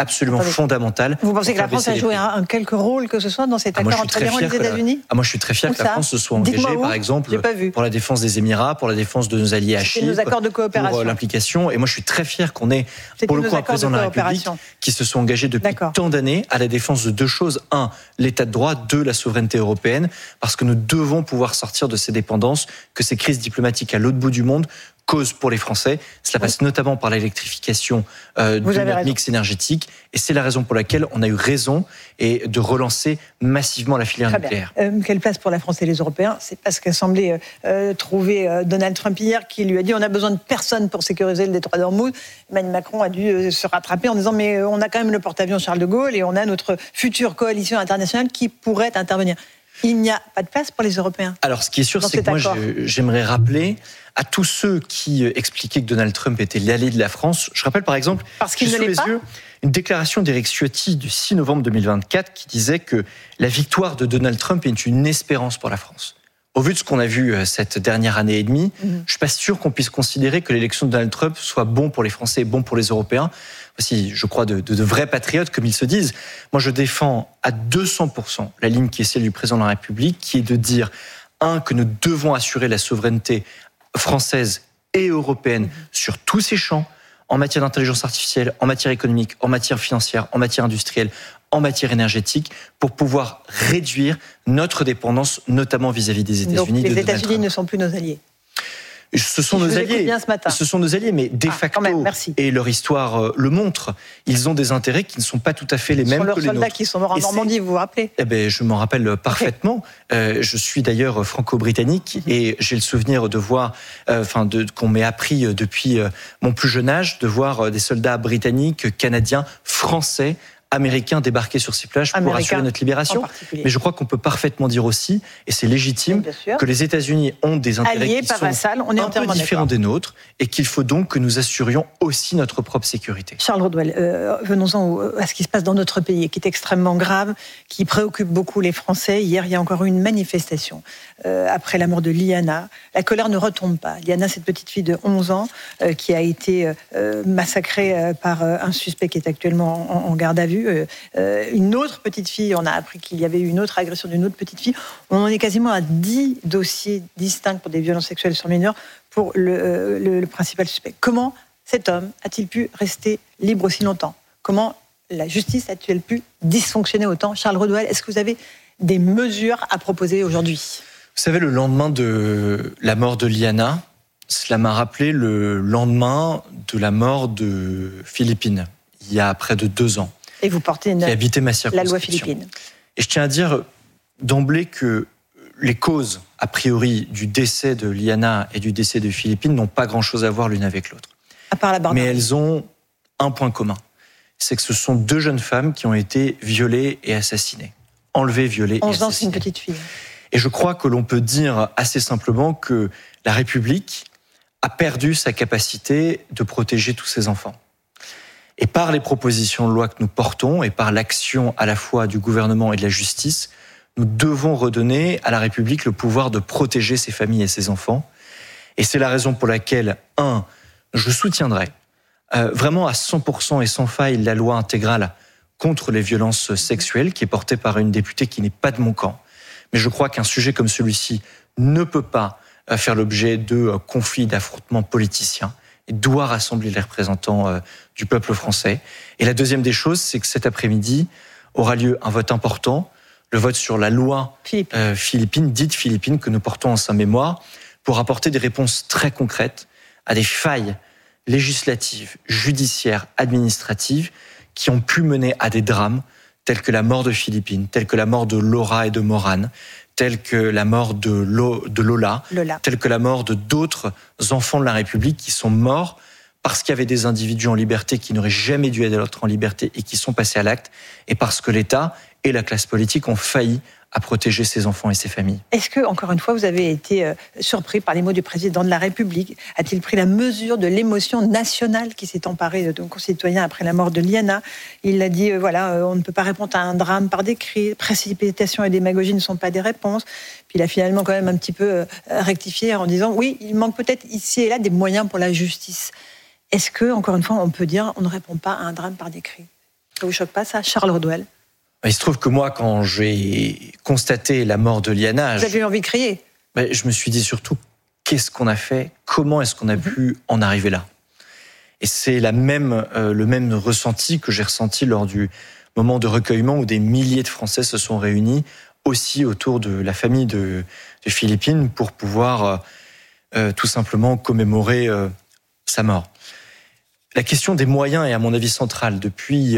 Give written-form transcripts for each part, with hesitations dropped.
absolument fondamental. Vous pensez que la France a joué un quelque rôle que ce soit dans cet accord entre l'Iran et les États-Unis ? Moi, je suis très fier que la France se soit engagée, par exemple, pour la défense des Émirats, pour la défense de nos alliés à Chypre, nos accords de coopération. Pour l'implication. Et moi, je suis très fier qu'on ait, pour le coup, un président de la République qui se soit engagé depuis tant d'années à la défense de deux choses. Un, l'état de droit. Deux, la souveraineté européenne. Parce que nous devons pouvoir sortir de ces dépendances, que ces crises diplomatiques à l'autre bout du monde cause pour les Français. Cela passe notamment par l'électrification de notre mix énergétique. Et c'est la raison pour laquelle on a eu raison et de relancer massivement la filière nucléaire. Quelle place pour la France et les Européens ? C'est pas ce qu'a semblé trouver Donald Trump hier, qui lui a dit on a besoin de personne pour sécuriser le détroit d'Ormuz. Emmanuel Macron a dû se rattraper en disant mais on a quand même le porte-avions Charles de Gaulle et on a notre future coalition internationale qui pourrait intervenir. Il n'y a pas de place pour les Européens. Alors, ce qui est sûr, c'est que moi, j'aimerais rappeler à tous ceux qui expliquaient que Donald Trump était l'allié de la France. Je rappelle, par exemple, parce qu'il ne l'est pas. Une déclaration d'Éric Ciotti du 6 novembre 2024 qui disait que la victoire de Donald Trump est une espérance pour la France. Au vu de ce qu'on a vu cette dernière année et demie, je ne suis pas sûr qu'on puisse considérer que l'élection de Donald Trump soit bon pour les Français et bon pour les Européens. Aussi, je crois, de vrais patriotes, comme ils se disent. Moi, je défends à 200% la ligne qui est celle du président de la République, qui est de dire, que nous devons assurer la souveraineté française et européenne sur tous ces champs, en matière d'intelligence artificielle, en matière économique, en matière financière, en matière industrielle, en matière énergétique, pour pouvoir réduire notre dépendance, notamment vis-à-vis des États-Unis. Donc les États-Unis ne sont plus nos alliés. Ce sont nos alliés. Ce sont nos alliés, mais de facto, et leur histoire le montre, ils ont des intérêts qui ne sont pas tout à fait les mêmes que les nôtres. Ce sont leurs soldats qui sont morts en Normandie, vous vous rappelez ? Je m'en rappelle parfaitement. Je suis d'ailleurs franco-britannique et j'ai le souvenir de voir, qu'on m'ait appris depuis mon plus jeune âge, de voir des soldats britanniques, canadiens, français, américains débarquer sur ces plages pour assurer notre libération. Mais je crois qu'on peut parfaitement dire aussi, et c'est légitime, que les États-Unis ont des intérêts qui sont un peu différents des nôtres et qu'il faut donc que nous assurions aussi notre propre sécurité. Charles Rodwell, venons-en à ce qui se passe dans notre pays, qui est extrêmement grave, qui préoccupe beaucoup les Français. Hier, il y a encore eu une manifestation après la mort de Liana. La colère ne retombe pas. Liana, cette petite fille de 11 ans qui a été massacrée par un suspect qui est actuellement en garde à vue. Une autre petite fille, on a appris qu'il y avait eu une autre agression d'une autre petite fille. On en est quasiment à 10 dossiers distincts pour des violences sexuelles sur mineurs pour le principal suspect. Comment cet homme a-t-il pu rester libre aussi longtemps ? Comment la justice a-t-elle pu dysfonctionner autant ? Charles Rodwell, est-ce que vous avez des mesures à proposer aujourd'hui ? Vous savez, le lendemain de la mort de Liana, cela m'a rappelé le lendemain de la mort de Philippine, il y a près de 2 ans. Et vous portez qui habitait ma circonscription. La loi philippine. Et je tiens à dire d'emblée que les causes, a priori, du décès de Liana et du décès de Philippine n'ont pas grand-chose à voir l'une avec l'autre. À part la barbarie. Mais elles ont un point commun. C'est que ce sont 2 jeunes femmes qui ont été violées et assassinées. Enlevées, violées et assassinées. 11 ans, c'est une petite fille. Et je crois que l'on peut dire assez simplement que la République a perdu sa capacité de protéger tous ses enfants. Et par les propositions de loi que nous portons et par l'action à la fois du gouvernement et de la justice, nous devons redonner à la République le pouvoir de protéger ses familles et ses enfants. Et c'est la raison pour laquelle, je soutiendrai vraiment à 100% et sans faille la loi intégrale contre les violences sexuelles qui est portée par une députée qui n'est pas de mon camp. Mais je crois qu'un sujet comme celui-ci ne peut pas faire l'objet de conflits, d'affrontements politiciens. Et doit rassembler les représentants du peuple français. Et la deuxième des choses, c'est que cet après-midi aura lieu un vote important, le vote sur la loi philippine, dite philippine, que nous portons en sa mémoire, pour apporter des réponses très concrètes à des failles législatives, judiciaires, administratives, qui ont pu mener à des drames tels que la mort de Philippine, tels que la mort de Laura et de Morane, telle que la mort de Lola, telle que la mort de d'autres enfants de la République qui sont morts parce qu'il y avait des individus en liberté qui n'auraient jamais dû être en liberté et qui sont passés à l'acte, et parce que l'État et la classe politique ont failli à protéger ses enfants et ses familles. Est-ce que, encore une fois, vous avez été surpris par les mots du président de la République ? A-t-il pris la mesure de l'émotion nationale qui s'est emparée de nos concitoyens après la mort de Liana ? Il a dit, on ne peut pas répondre à un drame par des cris, précipitation et démagogie ne sont pas des réponses. Puis il a finalement quand même un petit peu rectifié en disant, oui, il manque peut-être ici et là des moyens pour la justice. Est-ce que, encore une fois, on peut dire, on ne répond pas à un drame par des cris ? Ça vous choque pas, ça, Charles Rodwell? Il se trouve que moi, quand j'ai constaté la mort de Liana, vous avez eu envie de crier? Je me suis dit surtout, qu'est-ce qu'on a fait? Comment est-ce qu'on a pu en arriver là? Et c'est le même ressenti que j'ai ressenti lors du moment de recueillement où des milliers de Français se sont réunis aussi autour de la famille de Philippine pour pouvoir tout simplement commémorer sa mort. La question des moyens est à mon avis centrale. Depuis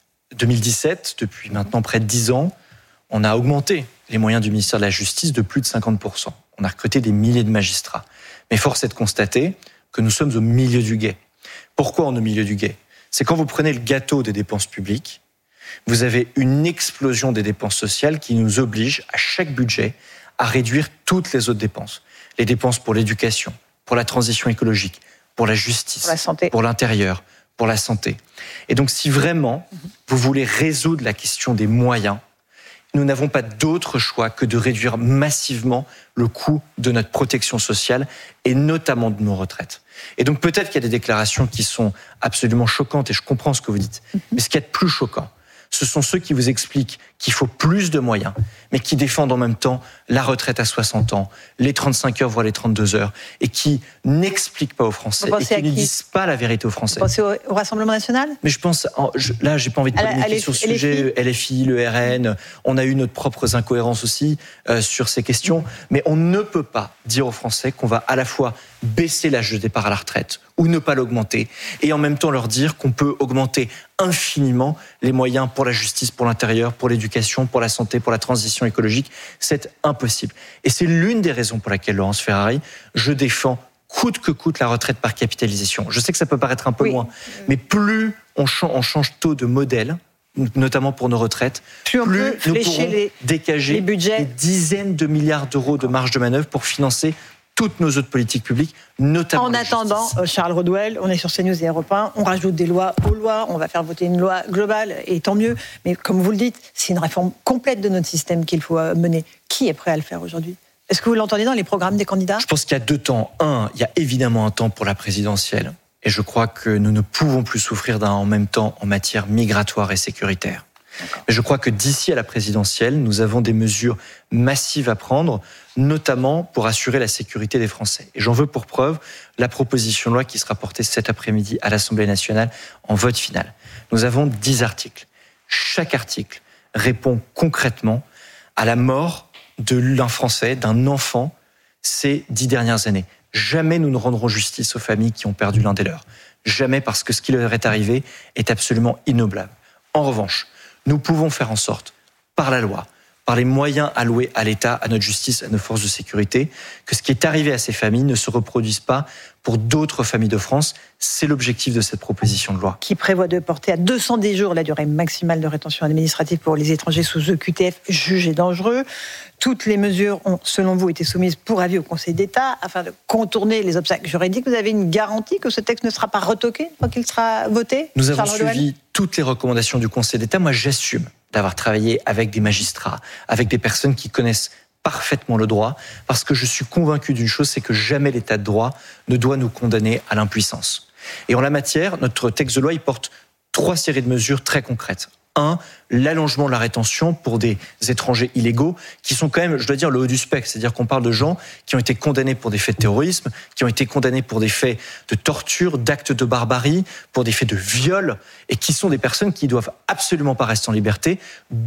2017, depuis maintenant près de 10 ans, on a augmenté les moyens du ministère de la Justice de plus de 50%. On a recruté des milliers de magistrats. Mais force est de constater que nous sommes au milieu du gué. Pourquoi on est au milieu du gué? C'est quand vous prenez le gâteau des dépenses publiques, vous avez une explosion des dépenses sociales qui nous oblige à chaque budget à réduire toutes les autres dépenses. Les dépenses pour l'éducation, pour la transition écologique, pour la justice, pour la santé, pour l'intérieur, pour la santé. Et donc, si vraiment vous voulez résoudre la question des moyens, nous n'avons pas d'autre choix que de réduire massivement le coût de notre protection sociale et notamment de nos retraites. Et donc, peut-être qu'il y a des déclarations qui sont absolument choquantes et je comprends ce que vous dites. Mais ce qui est de plus choquant, ce sont ceux qui vous expliquent qu'il faut plus de moyens, mais qui défendent en même temps la retraite à 60 ans, les 35 heures, voire les 32 heures, et qui n'expliquent pas aux Français, et qui ne disent pas la vérité aux Français. Vous pensez au Rassemblement national? Mais je pense, là, j'ai pas envie de polémiquer sur ce sujet, LFI, le RN, on a eu nos propres incohérences aussi sur ces questions, mais on ne peut pas dire aux Français qu'on va à la fois baisser l'âge de départ à la retraite ou ne pas l'augmenter, et en même temps leur dire qu'on peut augmenter infiniment les moyens pour la justice, pour l'intérieur, pour l'éducation, pour la santé, pour la transition écologique. C'est impossible. Et c'est l'une des raisons pour laquelle, Laurence Ferrari, je défends coûte que coûte la retraite par capitalisation. Je sais que ça peut paraître un peu loin, mais plus on change tôt de modèle, notamment pour nos retraites, plus nous pourrons dégager des dizaines de milliards d'euros de marge de manœuvre pour financer toutes nos autres politiques publiques, notamment en attendant, Charles Rodwell, on est sur CNews et Europe 1, on rajoute des lois aux lois, on va faire voter une loi globale, et tant mieux. Mais comme vous le dites, c'est une réforme complète de notre système qu'il faut mener. Qui est prêt à le faire aujourd'hui? Est-ce que vous l'entendez dans les programmes des candidats? Je pense qu'il y a deux temps. Il y a évidemment un temps pour la présidentielle. Et je crois que nous ne pouvons plus souffrir d'un en même temps en matière migratoire et sécuritaire. Mais je crois que d'ici à la présidentielle, nous avons des mesures massives à prendre, notamment pour assurer la sécurité des Français. Et j'en veux pour preuve la proposition de loi qui sera portée cet après-midi à l'Assemblée nationale en vote final. Nous avons 10 articles. Chaque article répond concrètement à la mort d'un Français, d'un enfant, ces 10 dernières années. Jamais nous ne rendrons justice aux familles qui ont perdu l'un des leurs. Jamais, parce que ce qui leur est arrivé est absolument innoblable. En revanche, nous pouvons faire en sorte, par la loi, par les moyens alloués à l'État, à notre justice, à nos forces de sécurité, que ce qui est arrivé à ces familles ne se reproduise pas pour d'autres familles de France. C'est l'objectif de cette proposition de loi. Qui prévoit de porter à 210 jours la durée maximale de rétention administrative pour les étrangers sous EQTF jugés dangereux. Toutes les mesures ont, selon vous, été soumises pour avis au Conseil d'État afin de contourner les obstacles juridiques. Vous avez une garantie que ce texte ne sera pas retoqué quand il sera voté? Nous avons suivi toutes les recommandations du Conseil d'État. Moi, j'assume d'avoir travaillé avec des magistrats, avec des personnes qui connaissent parfaitement le droit, parce que je suis convaincu d'une chose, c'est que jamais l'État de droit ne doit nous condamner à l'impuissance. Et en la matière, notre texte de loi, il porte 3 séries de mesures très concrètes. 1, l'allongement de la rétention pour des étrangers illégaux qui sont quand même, je dois dire, le haut du spectre. C'est-à-dire qu'on parle de gens qui ont été condamnés pour des faits de terrorisme, qui ont été condamnés pour des faits de torture, d'actes de barbarie, pour des faits de viol, et qui sont des personnes qui ne doivent absolument pas rester en liberté,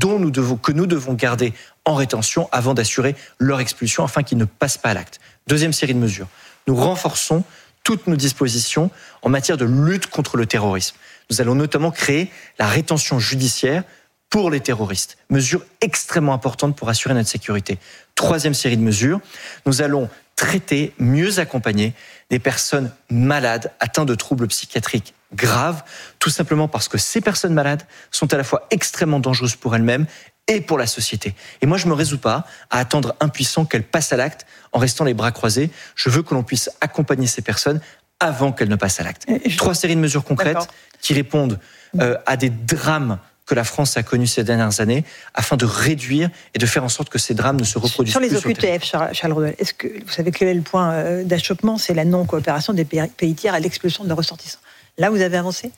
que nous devons garder en rétention avant d'assurer leur expulsion afin qu'ils ne passent pas à l'acte. 2e série de mesures. Nous renforçons toutes nos dispositions en matière de lutte contre le terrorisme. Nous allons notamment créer la rétention judiciaire pour les terroristes. Mesure extrêmement importante pour assurer notre sécurité. 3e série de mesures, nous allons traiter, mieux accompagner des personnes malades atteintes de troubles psychiatriques graves, tout simplement parce que ces personnes malades sont à la fois extrêmement dangereuses pour elles-mêmes et pour la société. Et moi, je ne me résous pas à attendre impuissant qu'elles passent à l'acte en restant les bras croisés. Je veux que l'on puisse accompagner ces personnes avant qu'elles ne passent à l'acte. 3 séries de mesures concrètes qui répondent à des drames que la France a connus ces dernières années, afin de réduire et de faire en sorte que ces drames ne se reproduisent plus. Sur les OQTF, Charles Rodwell, est-ce que vous savez quel est le point d'achoppement? C'est la non-coopération des pays tiers à l'expulsion de leurs ressortissants. Là, vous avez avancé?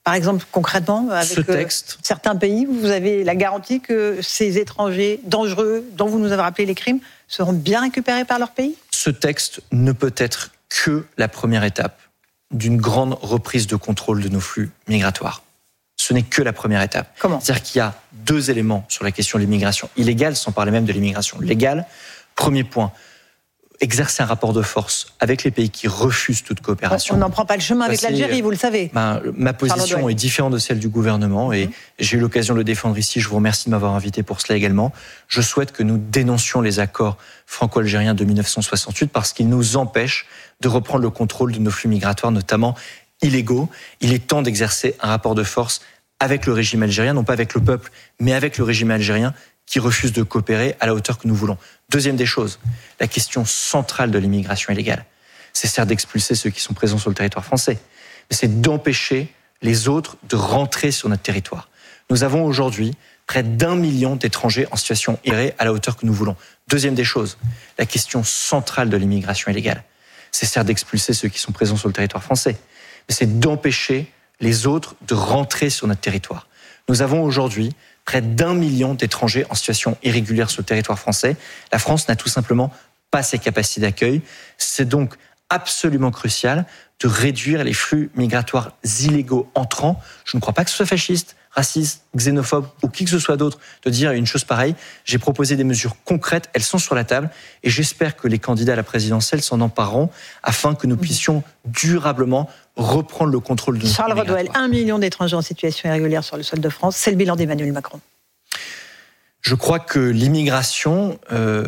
Par exemple, concrètement, avec certains pays, vous avez la garantie que ces étrangers dangereux, dont vous nous avez rappelé les crimes, seront bien récupérés par leur pays ? Ce texte ne peut être que la première étape d'une grande reprise de contrôle de nos flux migratoires. Ce n'est que la première étape. Comment ? C'est-à-dire qu'il y a 2 éléments sur la question de l'immigration illégale, sans parler même de l'immigration légale. Premier point, exercer un rapport de force avec les pays qui refusent toute coopération. On n'en prend pas le chemin avec l'Algérie, vous le savez. Ma position est différente de celle du gouvernement et j'ai eu l'occasion de le défendre ici. Je vous remercie de m'avoir invité pour cela également. Je souhaite que nous dénoncions les accords franco-algériens de 1968 parce qu'ils nous empêchent de reprendre le contrôle de nos flux migratoires, notamment illégaux. Il est temps d'exercer un rapport de force avec le régime algérien, non pas avec le peuple, mais avec le régime algérien qui refuse de coopérer à la hauteur que nous voulons. Deuxième des choses, la question centrale de l'immigration illégale, c'est certes d'expulser ceux qui sont présents sur le territoire français, mais c'est d'empêcher les autres de rentrer sur notre territoire. Nous avons aujourd'hui près d'1 million d'étrangers en situation irrégulière à la hauteur que nous voulons. Deuxième des choses, la question centrale de l'immigration illégale, c'est certes d'expulser ceux qui sont présents sur le territoire français, mais c'est d'empêcher les autres de rentrer sur notre territoire. Nous avons aujourd'hui près d'1 million d'étrangers en situation irrégulière sur le territoire français. La France n'a tout simplement pas ses capacités d'accueil. C'est donc absolument crucial de réduire les flux migratoires illégaux entrants. Je ne crois pas que ce soit fasciste, raciste, xénophobe ou qui que ce soit d'autre de dire une chose pareille. J'ai proposé des mesures concrètes, elles sont sur la table et j'espère que les candidats à la présidentielle s'en empareront afin que nous puissions durablement reprendre le contrôle de nos flux migratoires. Charles Redouel, 1 million d'étrangers en situation irrégulière sur le sol de France, c'est le bilan d'Emmanuel Macron. Je crois que l'immigration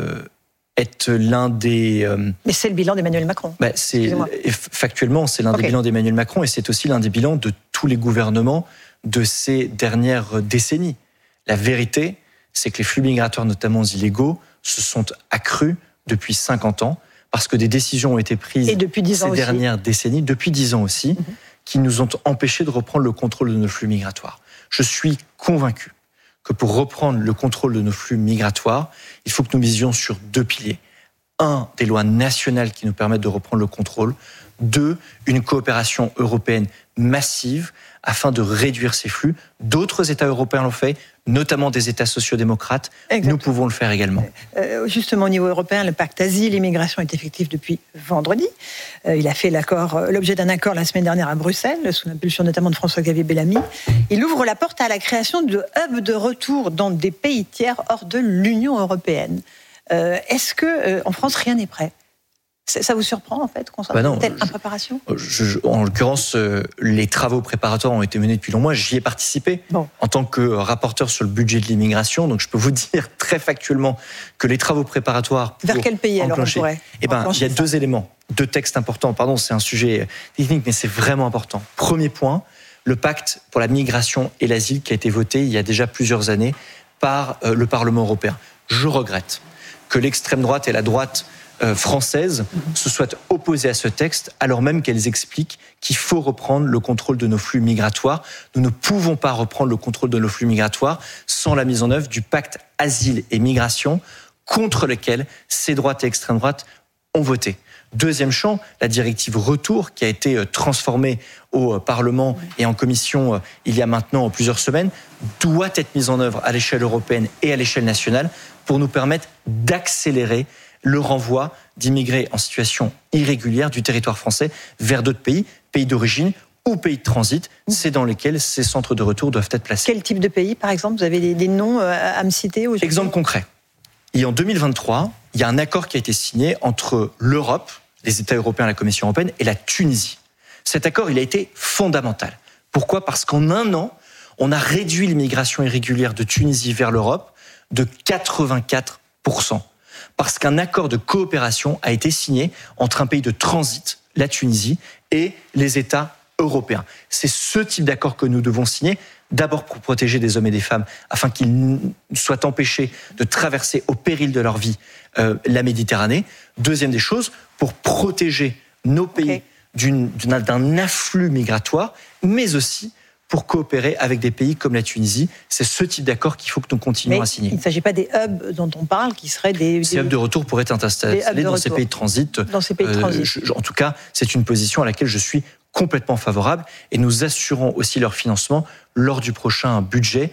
est l'un des... Mais c'est le bilan d'Emmanuel Macron. Factuellement, c'est l'un des bilans d'Emmanuel Macron et c'est aussi l'un des bilans de tous les gouvernements de ces dernières décennies. La vérité, c'est que les flux migratoires, notamment illégaux, se sont accrus depuis 50 ans parce que des décisions ont été prises ces dernières décennies, depuis 10 ans aussi, qui nous ont empêchés de reprendre le contrôle de nos flux migratoires. Je suis convaincu que pour reprendre le contrôle de nos flux migratoires, il faut que nous misions sur 2 piliers. 1, des lois nationales qui nous permettent de reprendre le contrôle. 2, une coopération européenne massive afin de réduire ces flux. D'autres États européens l'ont fait, notamment des États sociodémocrates. Exactement. Nous pouvons le faire également. Justement, au niveau européen, le pacte asile-immigration est effectif depuis vendredi. Il a fait l'objet d'un accord la semaine dernière à Bruxelles, sous l'impulsion notamment de François-Xavier Bellamy. Il ouvre la porte à la création de hubs de retour dans des pays tiers hors de l'Union européenne. Est-ce qu'en France, rien n'est prêt ? Ça vous surprend, en fait, qu'on soit telle impréparation ? En l'occurrence, les travaux préparatoires ont été menés depuis longtemps. J'y ai participé en tant que rapporteur sur le budget de l'immigration. Donc, je peux vous dire très factuellement que les travaux préparatoires... Vers quel pays, alors, on pourrait il y a 2 éléments, 2 textes importants. Pardon, c'est un sujet technique, mais c'est vraiment important. Premier point, le pacte pour la migration et l'asile qui a été voté il y a déjà plusieurs années par le Parlement européen. Je regrette que l'extrême droite et la droite françaises se soient opposées à ce texte, alors même qu'elles expliquent qu'il faut reprendre le contrôle de nos flux migratoires. Nous ne pouvons pas reprendre le contrôle de nos flux migratoires sans la mise en œuvre du pacte asile et migration contre lequel ces droites et extrême droite ont voté. Deuxième champ, la directive Retour qui a été transformée au Parlement et en commission il y a maintenant plusieurs semaines doit être mise en œuvre à l'échelle européenne et à l'échelle nationale pour nous permettre d'accélérer le renvoi d'immigrés en situation irrégulière du territoire français vers d'autres pays, pays d'origine ou pays de transit. C'est dans lesquels ces centres de retour doivent être placés. Quel type de pays, par exemple ? Vous avez des noms à me citer ? Exemple concret. Et en 2023, il y a un accord qui a été signé entre l'Europe, les États européens, la Commission européenne et la Tunisie. Cet accord, il a été fondamental. Pourquoi ? Parce qu'en 1 an, on a réduit l'immigration irrégulière de Tunisie vers l'Europe de 84%. Parce qu'un accord de coopération a été signé entre un pays de transit, la Tunisie, et les États européens. C'est ce type d'accord que nous devons signer, d'abord pour protéger des hommes et des femmes, afin qu'ils soient empêchés de traverser au péril de leur vie la Méditerranée. Deuxième des choses, pour protéger nos pays d'un afflux migratoire, mais aussi pour coopérer avec des pays comme la Tunisie. C'est ce type d'accord qu'il faut que nous continuions à signer. Il ne s'agit pas des hubs dont on parle, qui seraient Ces hubs de retour pourraient être installés dans ces pays de transit. Dans ces pays de transit. En tout cas, c'est une position à laquelle je suis complètement favorables et nous assurons aussi leur financement lors du prochain budget